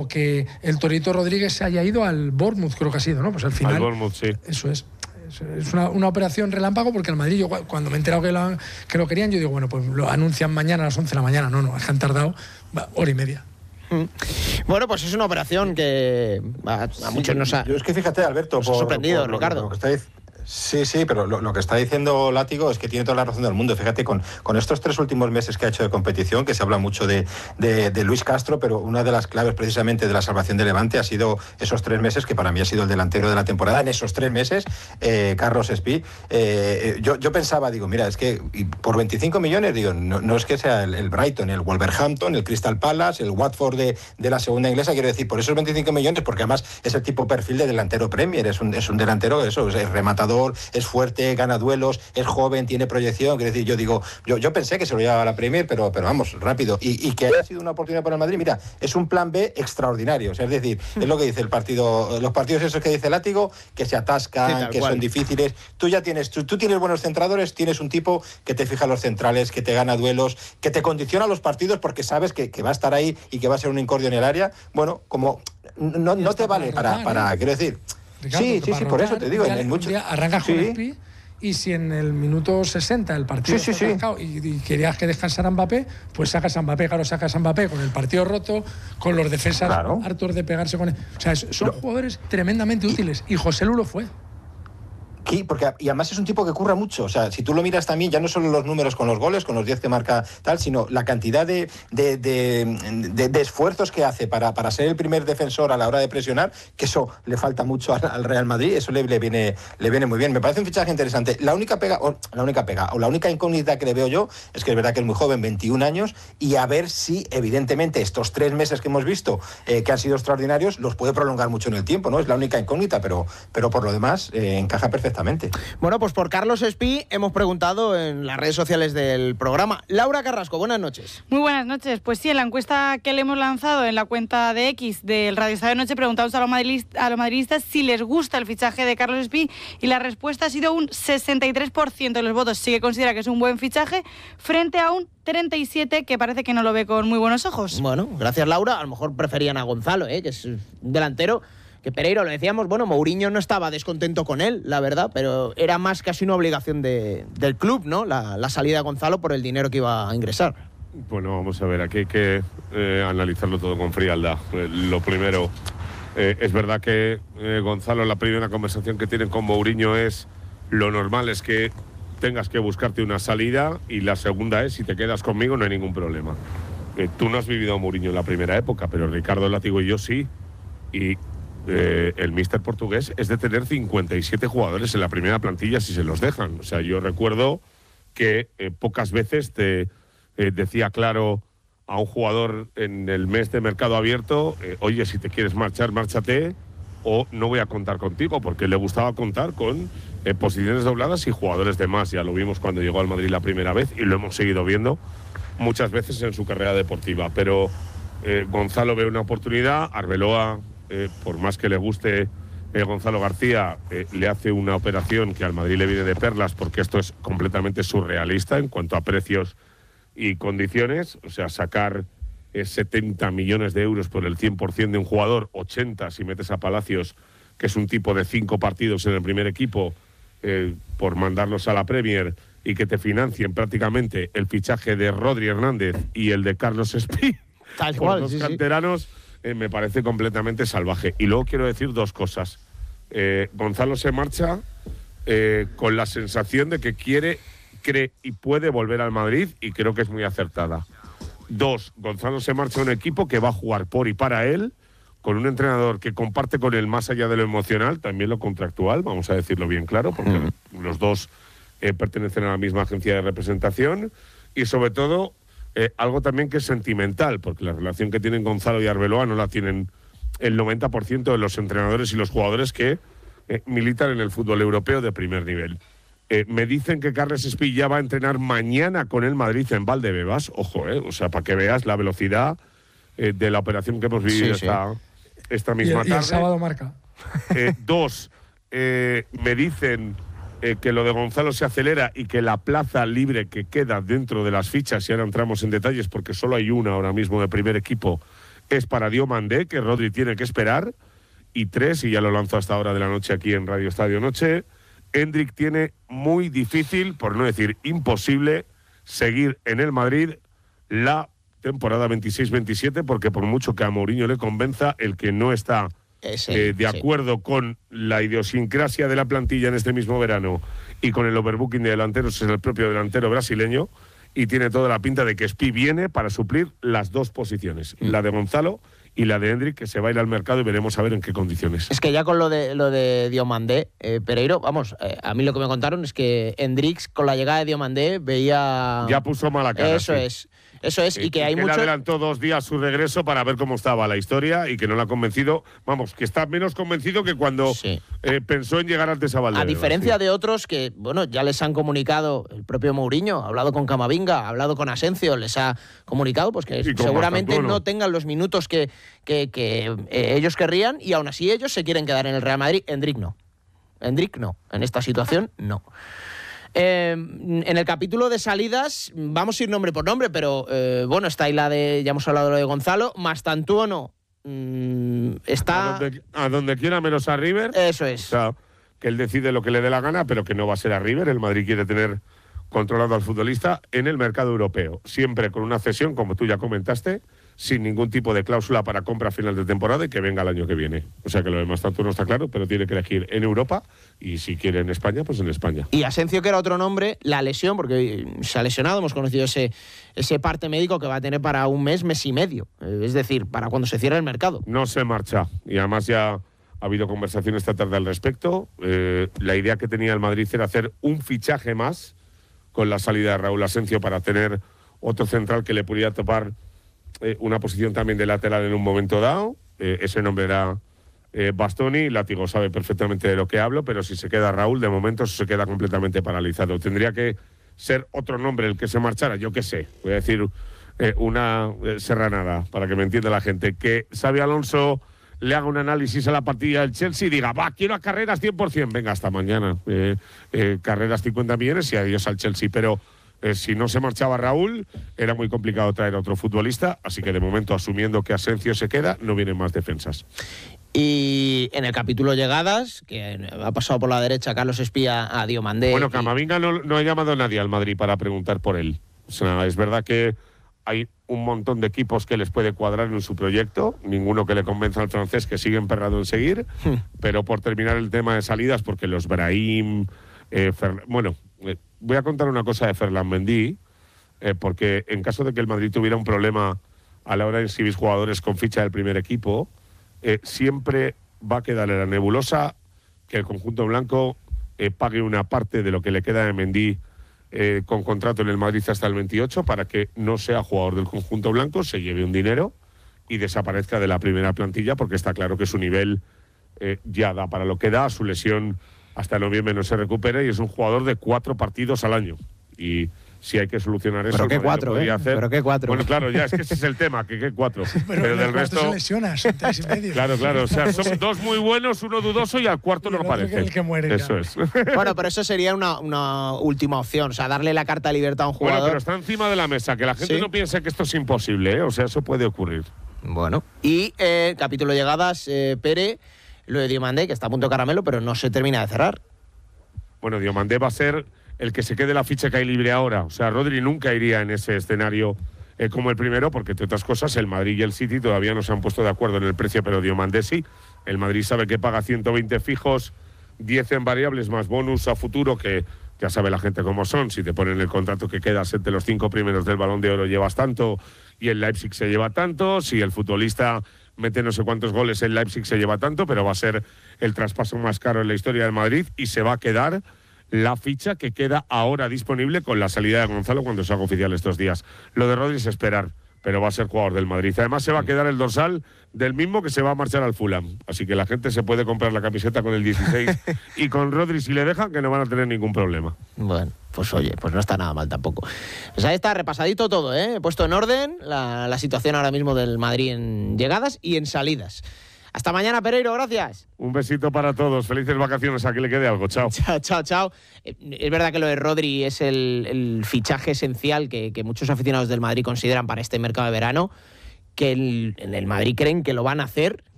que el Torito Rodríguez se haya ido al Bournemouth, creo que ha sido, ¿no? Pues al final... Al Bournemouth, sí. Eso es. Es una operación relámpago, porque el Madrid, yo cuando me he enterado que lo querían, yo digo, bueno, pues lo anuncian mañana a las 11 de la mañana. No, es que han tardado hora y media. Bueno, pues es una operación que a muchos nos ha... Yo es que fíjate, Alberto, nos ha sorprendido, Ricardo. Lo que está Sí, pero lo que está diciendo Látigo es que tiene toda la razón del mundo. Fíjate, con estos 3 últimos meses que ha hecho de competición, que se habla mucho de Luis Castro, pero una de las claves precisamente de la salvación de Levante ha sido esos 3 meses, que para mí ha sido el delantero de la temporada. En esos 3 meses, Carlos Espí, yo pensaba, digo, mira, es que por 25 millones, digo, no es que sea el Brighton, el Wolverhampton, el Crystal Palace, el Watford de la segunda inglesa, quiero decir, por esos 25 millones, porque además es el tipo perfil de delantero Premier, es un delantero, eso, es rematador, es fuerte, gana duelos, es joven, tiene proyección. Quiero decir, yo pensé que se lo llevaba a la Premier, pero vamos, rápido. Y que haya sido una oportunidad para el Madrid, mira, es un plan B extraordinario. O sea, es decir, es lo que dice el partido, los partidos esos que dice Látigo, que se atascan, sí, que son difíciles. Tú tienes buenos centradores, tienes un tipo que te fija los centrales, que te gana duelos, que te condiciona los partidos porque sabes que va a estar ahí y que va a ser un incordio en el área. Bueno, como no te vale para quiero decir... Ricardo, sí, por eso te digo. Arrancas con Espi, y si en el minuto 60 el partido está atascado y querías que descansara Mbappé, pues sacas a Mbappé, sacas a Mbappé con el partido roto, con los defensas hartos de pegarse con él. O sea, son jugadores tremendamente útiles, y José Lu lo fue. Sí, y además es un tipo que curra mucho. O sea, si tú lo miras también, ya no solo los números con los goles, con los 10 que marca tal, sino la cantidad de esfuerzos que hace para ser el primer defensor a la hora de presionar, que eso le falta mucho al Real Madrid, eso le viene muy bien. Me parece un fichaje interesante. La única incógnita que le veo yo es que es verdad que es muy joven, 21 años, y a ver si, evidentemente, estos 3 meses que hemos visto, que han sido extraordinarios, los puede prolongar mucho en el tiempo, ¿no? Es la única incógnita, pero por lo demás encaja perfectamente. Bueno, pues por Carlos Espí hemos preguntado en las redes sociales del programa. Laura Carrasco, buenas noches. Muy buenas noches. Pues sí, en la encuesta que le hemos lanzado en la cuenta de X del Radio Estadio Noche, preguntamos a los madridistas si les gusta el fichaje de Carlos Espí, y la respuesta ha sido un 63% de los votos sí que considera que es un buen fichaje, frente a un 37% que parece que no lo ve con muy buenos ojos. Bueno, gracias, Laura. A lo mejor preferían a Gonzalo, que es un delantero que Pereiro, lo decíamos, bueno, Mourinho no estaba descontento con él, la verdad, pero era más casi una obligación del club, ¿no? La salida de Gonzalo por el dinero que iba a ingresar. Bueno, vamos a ver, aquí hay que analizarlo todo con frialdad. Lo primero, es verdad que Gonzalo, la primera conversación que tienen con Mourinho es: lo normal es que tengas que buscarte una salida, y la segunda es: si te quedas conmigo no hay ningún problema. Tú no has vivido a Mourinho en la primera época, pero Ricardo Látigo y yo sí, y el míster portugués es de tener 57 jugadores en la primera plantilla si se los dejan. O sea, yo recuerdo que pocas veces te decía claro a un jugador en el mes de mercado abierto, oye, si te quieres marchar, márchate, o no voy a contar contigo, porque le gustaba contar con posiciones dobladas y jugadores de más. Ya lo vimos cuando llegó al Madrid la primera vez, y lo hemos seguido viendo muchas veces en su carrera deportiva. Pero Gonzalo ve una oportunidad, Arbeloa, por más que le guste Gonzalo García, le hace una operación que al Madrid le viene de perlas, porque esto es completamente surrealista en cuanto a precios y condiciones. O sea, sacar 70 millones de euros por el 100% de un jugador, 80 si metes a Palacios, que es un tipo de 5 partidos en el primer equipo, por mandarlos a la Premier, y que te financien prácticamente el fichaje de Rodri Hernández y el de Carlos Espí, tal cual, dos canteranos. Me parece completamente salvaje. Y luego quiero decir 2 cosas. Gonzalo se marcha con la sensación de que quiere, cree y puede volver al Madrid, y creo que es muy acertada. 2, Gonzalo se marcha a un equipo que va a jugar por y para él, con un entrenador que comparte con él, más allá de lo emocional, también lo contractual, vamos a decirlo bien claro, porque los dos pertenecen a la misma agencia de representación, y sobre todo algo también que es sentimental, porque la relación que tienen Gonzalo y Arbeloa no la tienen el 90% de los entrenadores y los jugadores que militan en el fútbol europeo de primer nivel. Me dicen que Carles Espí ya va a entrenar mañana con el Madrid en Valdebebas. Ojo, o sea, para que veas la velocidad de la operación que hemos vivido esta misma tarde. Y el sábado marca. 2, me dicen que lo de Gonzalo se acelera, y que la plaza libre que queda dentro de las fichas, y ahora entramos en detalles porque solo hay una ahora mismo de primer equipo, es para Diomandé, que Rodri tiene que esperar. Y 3, y ya lo lanzo hasta ahora de la noche aquí en Radio Estadio Noche, Hendrik tiene muy difícil, por no decir imposible, seguir en el Madrid la temporada 26-27, porque por mucho que a Mourinho le convenza, el que no está de acuerdo con la idiosincrasia de la plantilla en este mismo verano y con el overbooking de delanteros es el propio delantero brasileño, y tiene toda la pinta de que Spi viene para suplir las dos posiciones, la de Gonzalo y la de Hendrik, que se va a ir al mercado y veremos a ver en qué condiciones. Es que ya con lo de Diomandé, Pereiro, vamos, a mí lo que me contaron es que Hendrix, con la llegada de Diomandé, veía... Ya puso mala cara. Eso es, y que hay mucho... Él adelantó 2 días su regreso para ver cómo estaba la historia y que no la ha convencido. Vamos, que está menos convencido que cuando pensó en llegar antes a Valdebebas. A diferencia de otros que, bueno, ya les han comunicado, el propio Mourinho ha hablado con Camavinga, ha hablado con Asensio, les ha comunicado pues que seguramente no tengan los minutos que ellos querrían, y aún así ellos se quieren quedar en el Real Madrid. Hendrik no, en esta situación no. En el capítulo de salidas vamos a ir nombre por nombre, pero bueno, está ahí ya hemos hablado de lo de Gonzalo. Mastantuono está... A donde quiera menos a River. Eso es. O sea, que él decide lo que le dé la gana, pero que no va a ser a River. El Madrid quiere tener controlado al futbolista en el mercado europeo, siempre con una cesión, como tú ya comentaste, sin ningún tipo de cláusula para compra a final de temporada y que venga el año que viene. O sea que lo demás tanto no está claro, pero tiene que elegir en Europa, y si quiere en España, pues en España. Y Asensio, que era otro nombre, la lesión, porque se ha lesionado, hemos conocido ese parte médico que va a tener para un mes y medio, es decir, para cuando se cierre el mercado. No se marcha, y además ya ha habido conversación esta tarde al respecto. La idea que tenía el Madrid era hacer un fichaje más con la salida de Raúl Asensio para tener otro central que le pudiera topar una posición también de lateral en un momento dado. Ese nombre era Bastoni. Látigo sabe perfectamente de lo que hablo, pero si se queda Raúl, de momento se queda completamente paralizado. Tendría que ser otro nombre el que se marchara, yo qué sé. Voy a decir una serranada, para que me entienda la gente. Que Xabi Alonso le haga un análisis a la partida del Chelsea y diga, quiero a Carreras 100%. Venga, hasta mañana. Carreras 50 millones y adiós al Chelsea. Pero... si no se marchaba Raúl, era muy complicado traer a otro futbolista, así que de momento, asumiendo que Asensio se queda, no vienen más defensas. Y en el capítulo llegadas, que ha pasado por la derecha Carlos Espía a Diomandé. Bueno, Camavinga no ha llamado a nadie al Madrid para preguntar por él. O sea, es verdad que hay un montón de equipos que les puede cuadrar en su proyecto, ninguno que le convenza al francés, que sigue emperrado en seguir, pero por terminar el tema de salidas, porque los Brahim... voy a contar una cosa de Ferland Mendy, porque en caso de que el Madrid tuviera un problema a la hora de inscribir jugadores con ficha del primer equipo, siempre va a quedar en la nebulosa que el conjunto blanco pague una parte de lo que le queda de Mendy con contrato en el Madrid hasta el 28, para que no sea jugador del conjunto blanco, se lleve un dinero y desaparezca de la primera plantilla, porque está claro que su nivel ya da para lo que da. Su lesión hasta noviembre no se recupera y es un jugador de 4 partidos al año. Y si hay que solucionar eso... Pero qué 4, Pero qué 4. Bueno, claro, ya es que ese es el tema, que qué 4. pero del resto se lesiona, son 3,5. Claro, o sea, son 2 muy buenos, 1 dudoso y al cuarto no aparece. El que muere, eso es. Bueno, pero eso sería una última opción, o sea, darle la carta de libertad a un jugador. Bueno, pero está encima de la mesa, que la gente no piense que esto es imposible, ¿eh? O sea, eso puede ocurrir. Bueno, y capítulo llegadas, Pere, lo de Diomandé, que está a punto de caramelo, pero no se termina de cerrar. Bueno, Diomandé va a ser el que se quede la ficha que hay libre ahora. O sea, Rodri nunca iría en ese escenario como el primero, porque, entre otras cosas, el Madrid y el City todavía no se han puesto de acuerdo en el precio, pero Diomandé sí. El Madrid sabe que paga 120 fijos, 10 en variables más bonus a futuro, que ya sabe la gente cómo son. Si te ponen el contrato que quedas entre los 5 primeros del Balón de Oro, llevas tanto, y el Leipzig se lleva tanto. Si el futbolista mete no sé cuántos goles, el Leipzig se lleva tanto, pero va a ser el traspaso más caro en la historia del Madrid y se va a quedar la ficha que queda ahora disponible con la salida de Gonzalo cuando se haga oficial estos días. Lo de Rodri es esperar, pero va a ser jugador del Madrid. Además, se va a quedar el dorsal del mismo que se va a marchar al Fulham. Así que la gente se puede comprar la camiseta con el 16 y con Rodri, si le dejan, que no van a tener ningún problema. Bueno, pues oye, pues no está nada mal tampoco. Pues ahí está repasadito todo, ¿eh? He puesto en orden la situación ahora mismo del Madrid en llegadas y en salidas. Hasta mañana, Pereiro, gracias. Un besito para todos, felices vacaciones, a que le quede algo, chao. Chao. Es verdad que lo de Rodri es el fichaje esencial que muchos aficionados del Madrid consideran para este mercado de verano, que en el Madrid creen que lo van a hacer